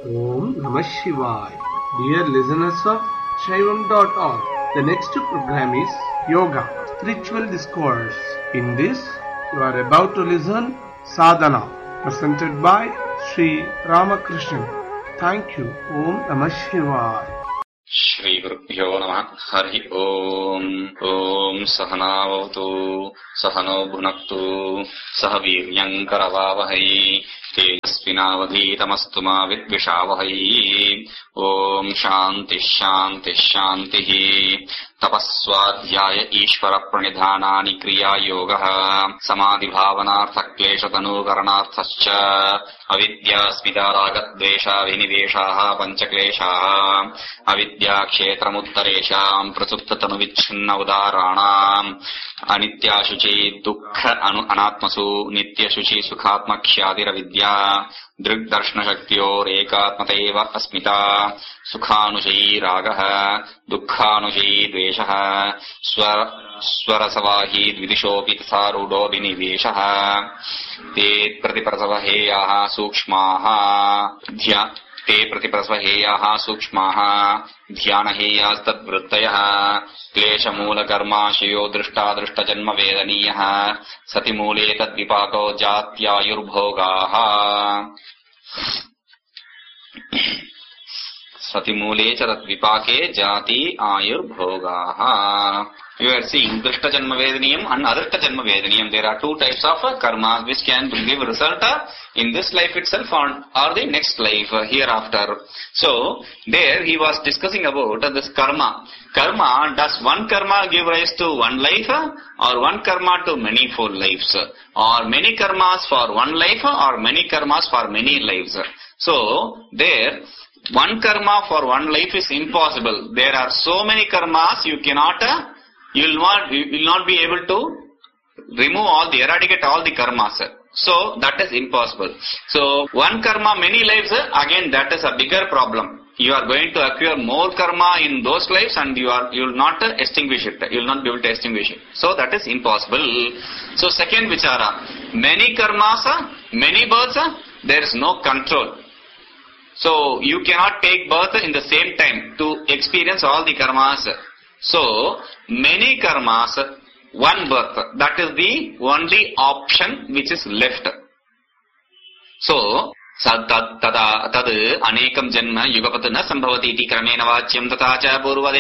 Om Namah Shivaya. Dear listeners of Shaivam.org, the next program is Yoga, Spiritual Discourse. In this, you are about to listen Sadhana, presented by Sri Ramakrishnan. Thank you. Om Namah Shivaya. Shri Gurubhyo Namah. Hari Om. Om Sahanavavatu Sahano Bhunaktu Sahaviryam Karavavahai Tejasvinavadhitamastu ma vidvishavahai. Om Shanti Shanti Shanti. Tapaswadhyaya Ishvara Pranidhanani Kriya Yogaha Samadhi Bhavanartha Klesha Tanukaranarthascha Avidya Smita Ragat Dvesha Viniveshaha Panchakleshaha Avidya Kshetramuttareshaam Prasupta Tanuvichchinna Udaranam Anitya Shuchi Dukkha Anatmasu Nitya Shuchi Sukhatma Kshadira Vidya Drig Darshna Shaktiyor Ekatmateva Asmita Sukhanushayi Ragaha Dukkhanushayi Dveshaha Swarasavahi Dvidishopi Tatharudo Viniveshaha Te Pratiprasavaheyaha Sukshmaha Te Pratiprasavaheyaha Sukshmaha Dhyanaheyastadvrittayaha Kleshamula Karmashayo Drishta Drishta Janma Vedaniyaha Satimule Tadvipako Jatyayurbhogaha Satimule Tadvipake Jati Ayurbhogaha. You are seeing Drishta Janma Vedaniyam and Adrashta Janma Vedaniyam. There are two types of karma which can give result in this life itself or the next life hereafter. So, there he was discussing about this karma. Karma, does one karma give rise to one life or one karma to many fold lives? Or many karmas for one life or many karmas for many lives? So, there, one karma for one life is impossible. There are so many karmas you will not be able to eradicate all the karmas. So, that is impossible. So, one karma, many lives, again that is a bigger problem. You are going to acquire more karma in those lives and you will not extinguish it. You will not be able to extinguish it. So, that is impossible. So, second vichara, many karmas, many births, there is no control. So, you cannot take birth in the same time to experience all the karmas. So, many karmas, one birth, that is the only option which is left. So, tad anekam janma yugapatana sambhavati iti kramena vachyam tatacha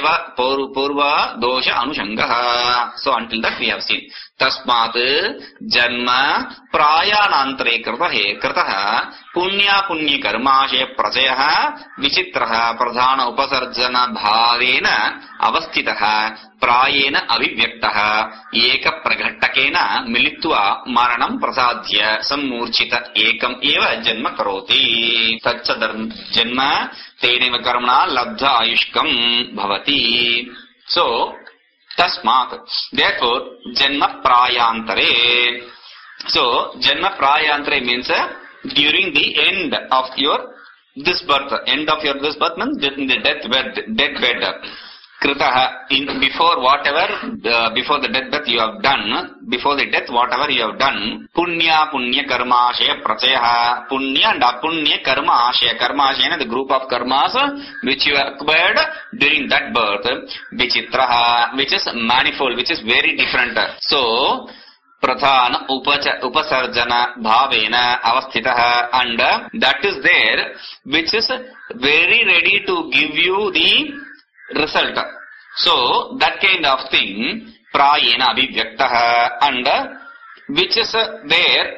purva dosha anushangaha. So, until that we have seen. Tasmat janma prayanantare kritaha punya karmashe prajayaha vichitraha pradhana upasarjana bhavena avastitaha prayena avivyaktaha eka praghattakena militva maranam prasadhya sammurchita ekam eva janma karoti taccha janma teneva karmana labdha ayushkam bhavati. So, Tasmat. Therefore, Janma Prayantare. So, Janma Prayantare means during the end of this birth. End of this birth means in the deathbed. Kritaha, before the deathbed you have done, before the death whatever you have done, punya karma ashaya prachayaha, punya and apunya karma ashaya. Karma ashaya, the group of karmas which you acquired during that birth, vichitraha, which is manifold, which is very different. So, pradhana upasarjana bhavena avasthitaha, and that is there, which is very ready to give you the result. So, that kind of thing, prayena avivyaktaha, and which is there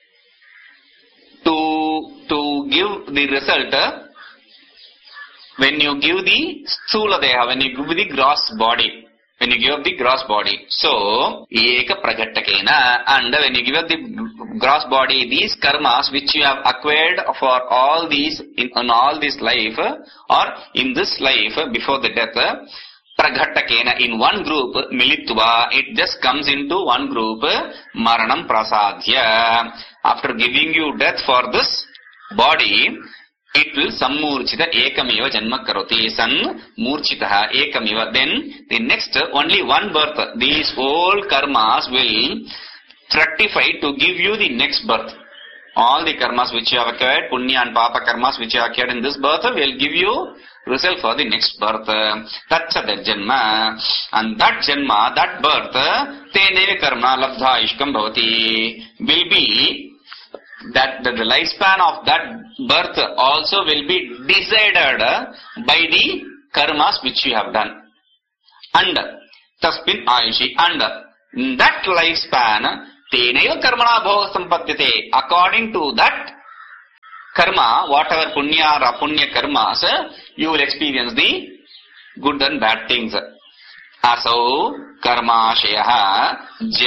to give the result when you give the sthula deha, when you give the gross body. When you give up the gross body. So, eka praghattakena, and when you give up the gross body, these karmas which you have acquired for all these, in all this life, or in this life before the death, praghattakena, in one group, militva, it just comes into one group, maranam prasadhya. After giving you death for this body, it will sammurchita ekamiva janma karoti. San murchitaha ekamiva. Then the next only one birth. These whole karmas will fructify to give you the next birth. All the karmas which you have acquired, punya and papa karmas which you have acquired in this birth will give you result for the next birth. That's the janma. And that janma, that birth, teneva karma labdha ishkam bhavati, will be that the lifespan of that birth also will be decided by the karmas which you have done. And tasmin ayushi, and that lifespan, teneva karmana bhoga sampadyate, according to that karma, whatever punya or apunya karmas, you will experience the good and bad things. Asau karmashayaha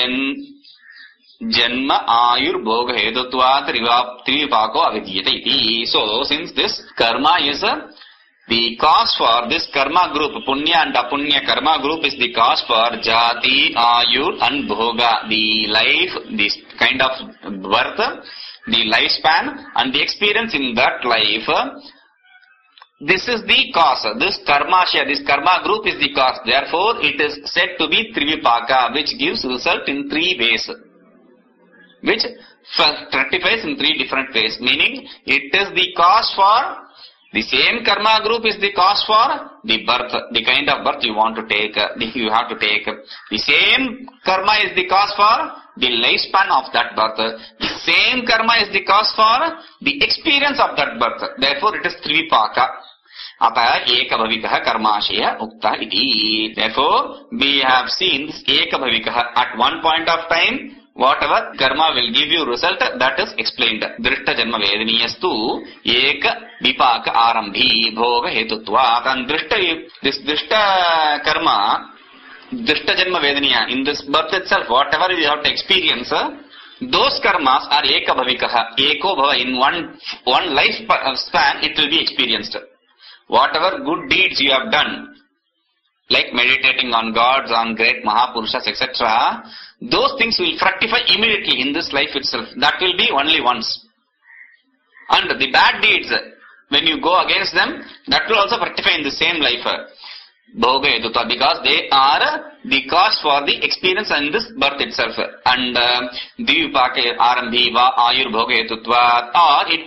janma ayur bhoga hedutvat trivipako avidyate iti. So, since this karma is the cause for this karma group, punya and apunya karma group is the cause for jati, ayur and bhoga, the life, this kind of birth, the lifespan and the experience in that life. This is the cause. This karma group is the cause. Therefore, it is said to be trivipaka, which gives result in 3 ways. Which fructifies in 3 different ways. Meaning, it is the cause for the same karma group is the cause for the birth, the kind of birth you want to take, you have to take. The same karma is the cause for the lifespan of that birth. The same karma is the cause for the experience of that birth. Therefore, it is trivipaka. Atha ekabhavikaha karmasheya ukta iti. Therefore, we have seen this ekabhavikaha at one point of time. Whatever karma will give you result, that is explained. Drishta janma vedaniyastu eka vipaka arambhi bhoga hetutvat. And this drishta karma, drishta janma vedaniya, in this birth itself, whatever you have to experience, those karmas are eka bhavikaha. Eko bhava, in one life span, it will be experienced. Whatever good deeds you have done, like meditating on gods, on great Mahapurushas, etc., those things will fructify immediately in this life itself. That will be only once. And the bad deeds, when you go against them, that will also fructify in the same life. Bhoga hedutva, because they are the cause for the experience in this birth itself. And divipaka arambhi va ayur bhoga hedutva, or it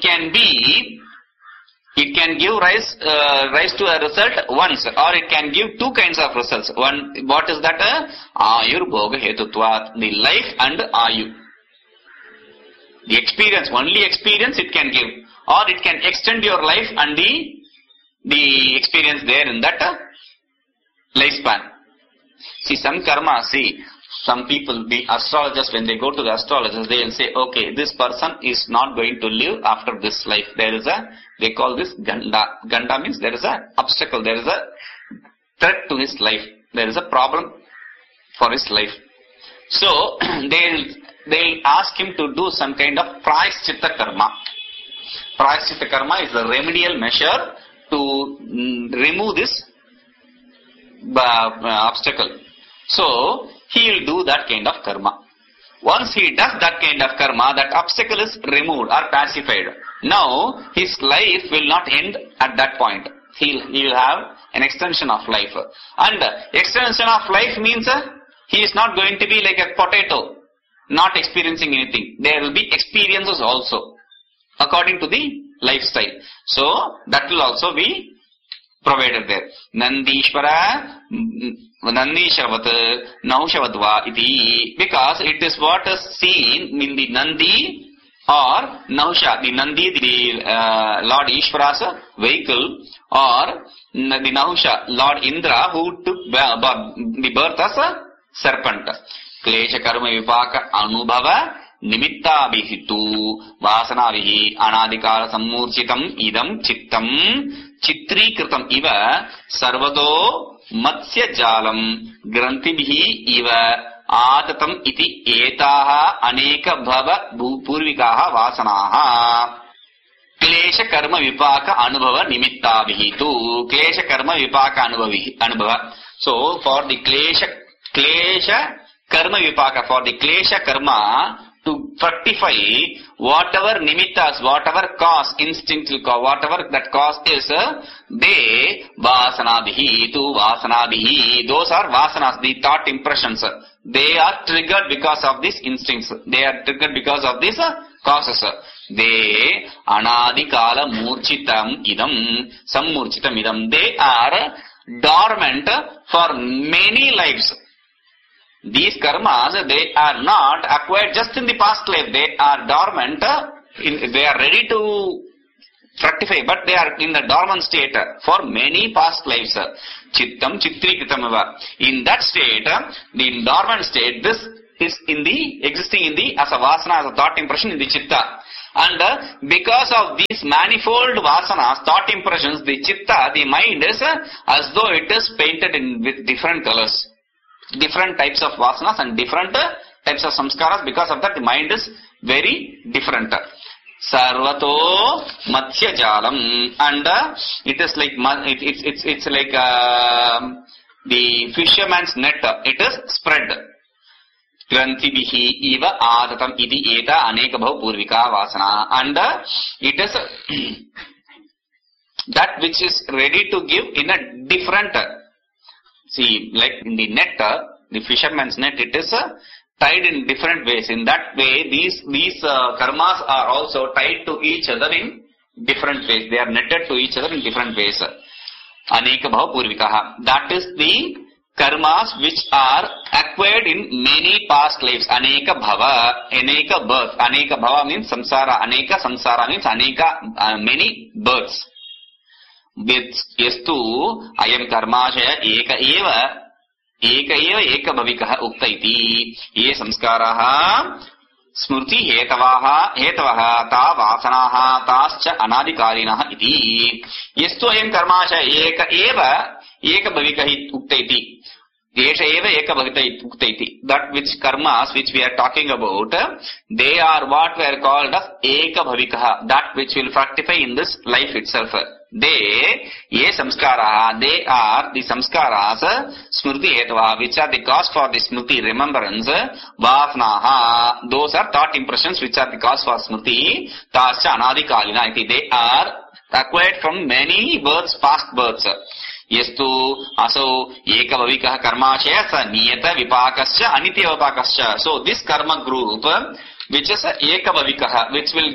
can give rise to a result once, or it can give 2 kinds of results. One, what is that? Ayur bhoga hetutvat, the life and ayu. The experience, only experience it can give, or it can extend your life and the experience there in that lifespan. See, some karma, some people, the astrologers, when they go to the astrologers, they will say, okay, this person is not going to live after this life. They call this ganda. Ganda means there is an obstacle, there is a threat to his life. There is a problem for his life. So, they'll ask him to do some kind of prayaschitta karma. Prayaschitta karma is a remedial measure to remove this obstacle. So, he will do that kind of karma. Once he does that kind of karma, that obstacle is removed or pacified. Now, his life will not end at that point. He will have an extension of life. And extension of life means he is not going to be like a potato, not experiencing anything. There will be experiences also, according to the lifestyle. So, that will also be provided there. Nandishravat Naushavadva iti, because it is what is seen in the Nandi or Nahusha, the Nandi, the Lord Ishvara's vehicle, or the Nahusha, Lord Indra, who took the birth as a serpent. Klesha karma vipaka anubhava nimitta bihitu vasanavihi anadikala sammurchitam idam chittam chitrikritam iva sarvato matsya jalam grantibhi iva atatam iti etaha aneka bhava purvikaha vasanaha. Klesha karma vipaka anubhava nimittavihi tu. Klesha karma vipaka anubhava. So, for the klesha karma vipaka, for the klesha karma to fructify, whatever nimittas, whatever cause, instinctive cause, whatever that cause is, they vasanabhihi tu vasanabhihi. Those are vasanas, the thought impressions. They are triggered because of these instincts. They are triggered because of these causes. They anadikala murchitam idam, sammurchitam idam. They are dormant for many lives. These karmas, they are not acquired just in the past life. They are dormant, they are ready to fructify, but they are in the dormant state for many past lives. Chittam chitrikritamava. In that state, the dormant state, this is existing in the as a vasana, as a thought impression in the chitta. And because of these manifold vasanas, thought impressions, the chitta, the mind is as though it is painted with different colors. Different types of vasanas and different types of samskaras. Because of that, the mind is very different. Sarvato Matsya Jalam, and it is like it's like the fisherman's net. It is spread. Granthibihi iva adatam iti eta aneka bhav purvika vasana, and it is that which is ready to give in a different. See, like in the net, the fisherman's net, it is tied in different ways. In that way, these karmas are also tied to each other in different ways. They are netted to each other in different ways. Aneka bhava purvikaha. That is the karmas which are acquired in many past lives. Aneka bhava, aneka birth. Aneka bhava means samsara. Aneka samsara means aneka many births. With yastu ayam karmashaya eka eva eka bhavikaha ukta iti ye samskaraha smrti hetavaha ta vasanaha tascha anadikarinaha iti yastu ayam karmashaya eka bhavikaha ukta iti Desha eva eka bhavita ukta iti. That which karmas which we are talking about, they are what we are called as eka bhavikaha, that which will fructify in this life itself. They, ye samskaraha, they are the samskaras, smrti hetava, which are the cause for the smrti, remembrance, vasanaha, those are thought impressions which are the cause for smrti, tascha anadikalina iti, they are acquired from many births, past births. Yastu aso eka bhavikaha karmashaya sa niyata vipakascha anitya vipakascha. So this karma group, which is eka bhavikaha, which will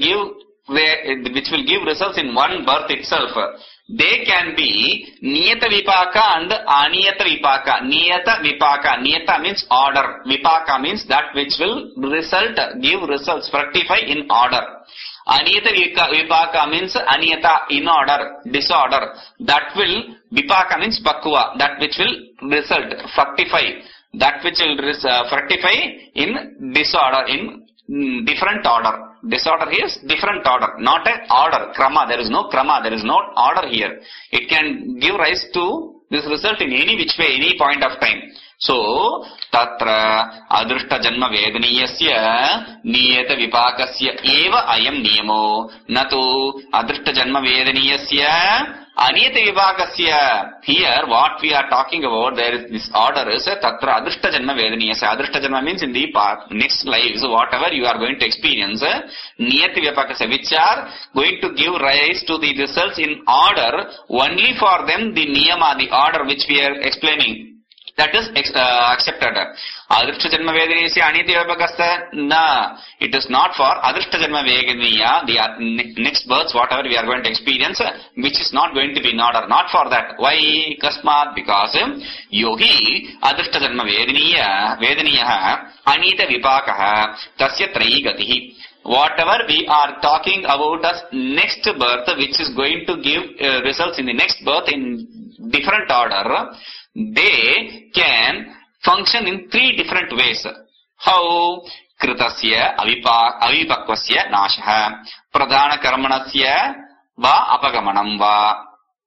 give results in one birth itself, they can be niyata vipaka and aniyata vipaka. Niyata vipaka, niyata means order, vipaka means that which will give results, fructify in order. Aniyata vipaka means aniyata, in order, disorder. That will, vipaka means pakva, that which will result, fructify. That which will fructify in disorder, in different order. Disorder here is different order, not a order, krama. There is no krama, there is no order here. It can give rise to this result in any which way, any point of time. So, tatra adrushta janma vedaniyasya niyata vipakasya eva ayam niyamo natu adrushta janma vedaniyasya aniyata vipakasya. Here what we are talking about, there is this order is tatra adrushta janma vedaniyasya. Adrushta janma means in the next lives, whatever you are going to experience, niyata vipakasya, which are going to give rise to the results in order, only for them the niyama, the order which we are explaining, that is accepted. Adrushta janma vedaniyasya anitya vipakasya, na, it is not for adrushta janma vedaniya, the next births whatever we are going to experience, which is not going to be in order, not for that. Why? Kasmat, because yogi adrushta janma vedaniya anita vipakaha tasya trayi gatihi. Whatever we are talking about as next birth, which is going to give results in the next birth in different order, they can function in three different ways. How? Kritasya avipakvasya nashaha, pradhana karmanasya va apagamanam va,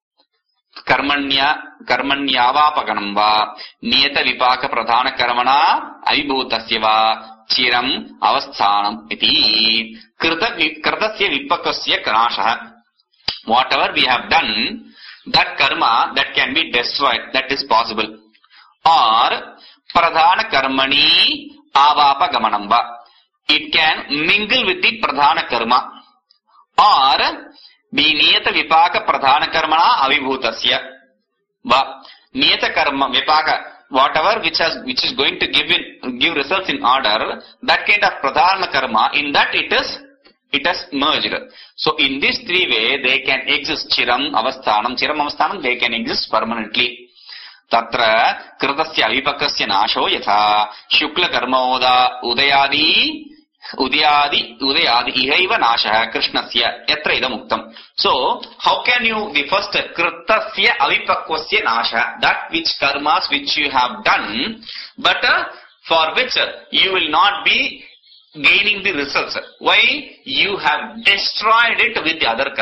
karmanyavapaganam va, niyata vipaka pradhana karmana avibhutasya va, chiram avasthanam iti. Kritasya vipakvasya nashaha. Whatever we have done, that karma, that can be destroyed, that is possible. Or pradhana karmani avapagamanaṁ, it can mingle with the pradhana karma. Or the niyata vipaka pradhana karmana avibhutasya va, niyata karma vipaka, whatever which is going to give results in order, that kind of pradhana karma, in that it is it has merged. So in this three way, they can exist. Chiram avasthanam, they can exist permanently. Tatra kritasya avipakasya nasho yatha shukla karma udayadi ihaiva nasha krishnasya yatra idam uktam. So how can you, the first kritasya avipakwasya nasha, that which karmas which you have done, but for which you will not be gaining the results. Why? You have destroyed it with the other karma.